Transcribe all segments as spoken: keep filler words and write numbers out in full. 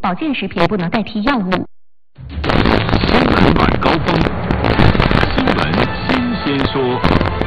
保健食品不能代替药物。 新闻晚高峰，新闻新鲜说。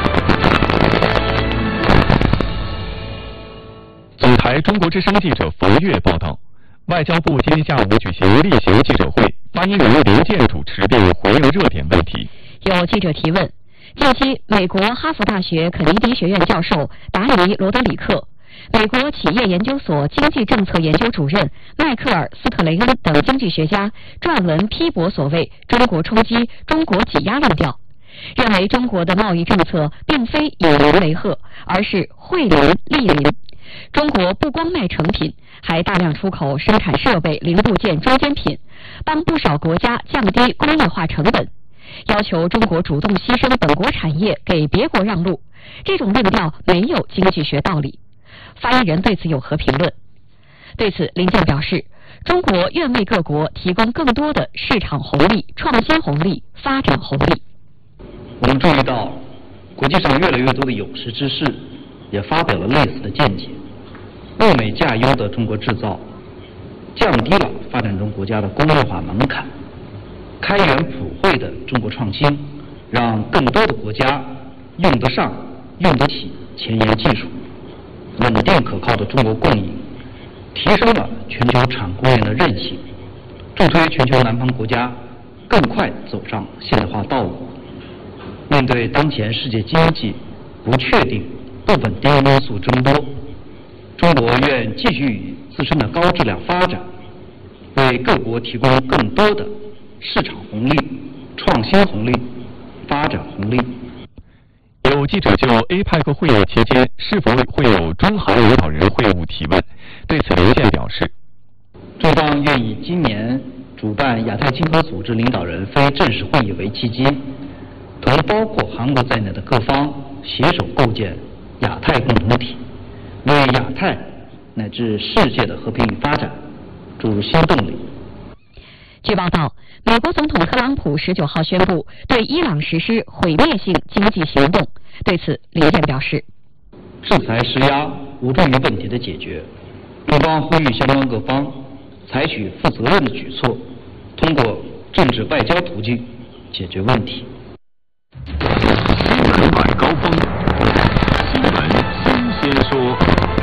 总台中国之声记者冯月报道，外交部今天下午举行例行记者会，发言人刘健主持并回应热点问题。 有记者提问：近期，美国哈佛大学肯尼迪学院教授达里·罗德里克、美国企业研究所经济政策研究主任迈克尔·斯特雷恩等经济学家撰文批驳所谓“中国冲击、中国挤压”论调，认为中国的贸易政策并非以邻为壑，而是惠邻利邻。中国不光卖成品，还大量出口生产设备、零部件、中间品，帮不少国家降低工业化成本，要求中国主动牺牲本国产业给别国让路，这种论调没有经济学道理。发言人对此有何评论？对此，林健表示，中国愿为各国提供更多的市场红利、创新红利、发展红利。 我们注意到，国际上越来越多的有识之士也发表了类似的见解。物美价优的中国制造，降低了发展中国家的工业化门槛；开源普惠的中国创新，让更多的国家用得上、用得起前沿技术；稳定可靠的中国供应，提升了全球产供链的韧性，助推全球南方国家更快走上现代化道路。面对当前世界经济不确定、不稳定因素增多，中国愿继续以自身的高质量发展，为各国提供更多的市场红利、创新红利、发展红利。 有记者就 A P E C 会议期间是否会有中韩领导人会晤提问，对此刘健表示， 中方愿以今年主办亚太经合组织领导人非正式会议为契机，同包括韩国在内的各方携手构建亚太共同体，为亚太乃至世界的和平与发展注入新动力。 据报道，美国总统特朗普十九号宣布对伊朗实施毁灭性经济行动，对此林健表示， 制裁施压无助于问题的解决，中方呼吁相关各方采取负责任的举措，通过政治外交途径解决问题。 新闻晚高峰，新闻新鲜说。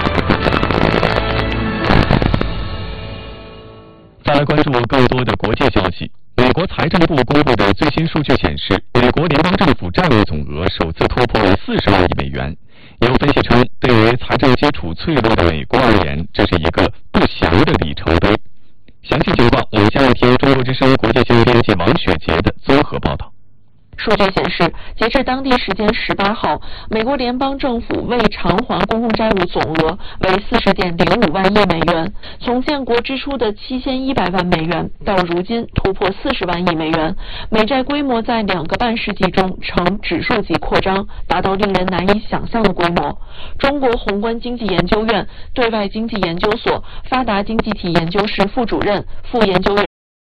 再来关注更多的国际消息。美国财政部公布的最新数据显示，美国联邦政府债务总额首次突破了四十万亿美元。有分析称，对于财政基础脆弱的美国而言，这是一个不祥的里程碑。详细情况，我们先来听中国之声国际新闻编辑王雪杰的综合报道。 数据显示，截至当地时间十八号，美国联邦政府未偿还公共债务总额为四十点零五万亿美元，从建国之初的七千一百万美元到如今突破四十万亿美元，美债规模在两个半世纪中呈指数级扩张，达到令人难以想象的规模。中国宏观经济研究院对外经济研究所发达经济体研究室副主任、副研究员